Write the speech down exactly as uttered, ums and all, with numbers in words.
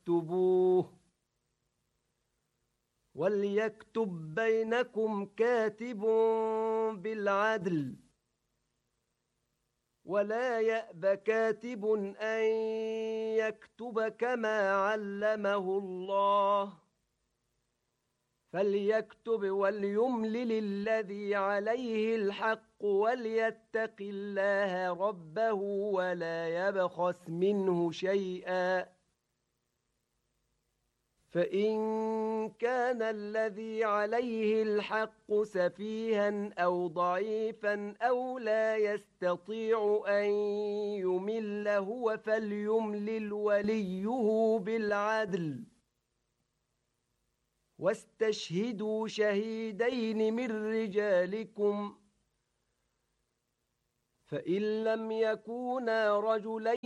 فاكتبوه وليكتب بينكم كاتب بالعدل ولا يأب كاتب أن يكتب كما علمه الله فليكتب وليملل الذي عليه الحق وليتق الله ربه ولا يبخس منه شيئا فإن كان الذي عليه الحق سفيها أو ضعيفا أو لا يستطيع أن يمل هو فليملل وليه بالعدل واستشهدوا شهيدين من رجالكم فإن لم يكونا رجلين